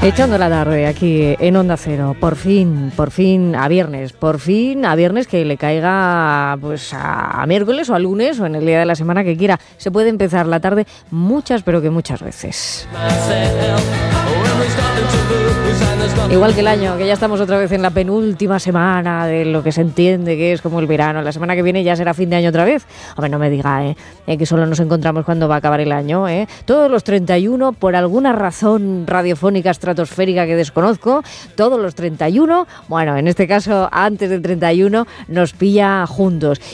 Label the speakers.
Speaker 1: Echando la tarde aquí en Onda Cero, por fin a viernes, que le caiga pues a miércoles o a lunes o en el día de la semana que quiera. Se puede empezar la tarde muchas veces. Igual que el año, que ya estamos otra vez en la penúltima semana de lo que se entiende que es como el verano. La semana que viene ya será fin de año otra vez. Hombre, no me diga, que solo nos encontramos cuando va a acabar el año, Todos los 31, por alguna razón radiofónica estratosférica que desconozco, todos los 31, bueno, en este caso antes del 31, nos pilla juntos.